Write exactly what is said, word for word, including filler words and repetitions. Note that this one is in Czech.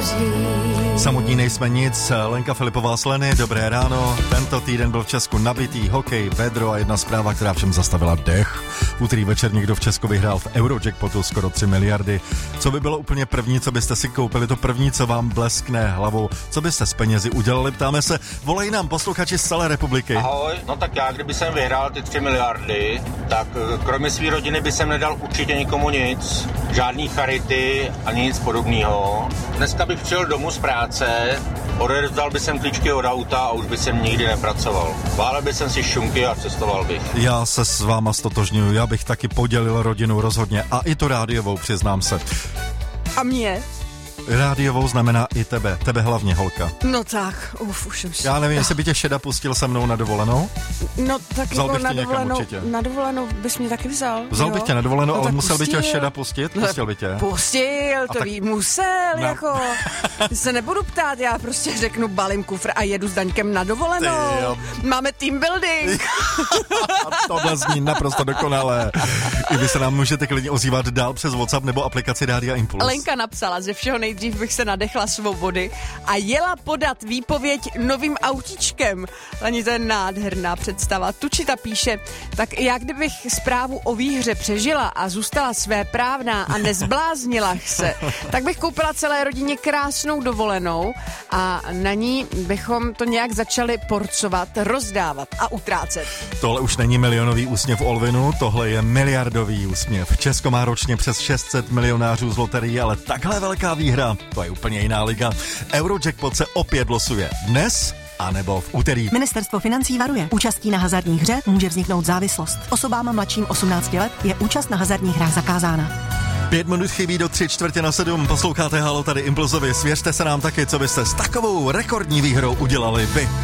Samotní nejsme nic, Lenka Filipová z Leny, dobré ráno. Tento týden byl v Česku nabitý hokej, vedro a jedna zpráva, která všem zastavila dech. V úterý večer někdo v Česku vyhrál v Eurojackpotu skoro tři miliardy. Co by bylo úplně první, co byste si koupili, to první, co vám bleskne hlavou? Co byste s penězi udělali? Ptáme se, volají nám posluchači z celé republiky. Ahoj, no tak já, kdyby jsem vyhrál ty tři miliardy, tak kromě své rodiny by jsem nedal určitě nikomu nic, žádný charity ani nic podobného. Dneska bych přijel domů z práce, odevzdal bych jsem klíčky od auta a už bych jsem nikdy nepracoval. Válel bych jsem si šunky a cestoval bych. Já se s váma stotožňuju, já bych taky podělil rodinu rozhodně a i tu rádiovou, přiznám se. A mě? Rádiovou znamená i tebe, tebe hlavně, holka. No tak, uf, už jsem si... Já nevím, jestli by tě Šeda pustil se mnou na dovolenou? No tak vzal jako bych na tě někam dovolenou, určitě. Na dovolenou bys mě taky vzal. Vzal jo? bych tě na dovolenou, no, ale musel pustil. by tě Šeda pustit? Pustil by tě? Pustil, to tak... ví, musel, no. jako. Se nebudu ptát, já prostě řeknu, balím kufr a jedu s Daňkem na dovolenou. Máme team building. A tohle zní naprosto dokonale. I vy se nám můžete klidně ozývat dál přes WhatsApp nebo aplikaci Rádia Impuls. Lenka napsala, ze všeho nejdřív bych se nadechla svobody a jela podat výpověď novým autíčkem. Leni, to je nádherná představa. Tučita píše, tak já kdybych zprávu o výhře přežila a zůstala svéprávná a nezbláznila se, tak bych koupila celé rodině krásnou dovolenou a na ní bychom to nějak začali porcovat, rozdávat a utrácet. Tohle už není milionový úsměv Olvinu, tohle je miliardový úsměv. Česko má ročně přes šest set milionářů z loterie, ale takhle velká výhra, to je úplně jiná liga. Eurojackpot se opět losuje dnes a nebo v úterý. Ministerstvo financí varuje. Účastí na hazardních hře může vzniknout závislost. Osobám mladším osmnácti let je účast na hazardních hrách zakázána. Pět minut chybí do tři čtvrtě na sedm. Posloucháte Halo tady Impulzovi. Svěřte se nám taky, co byste s takovou rekordní výhrou udělali vy.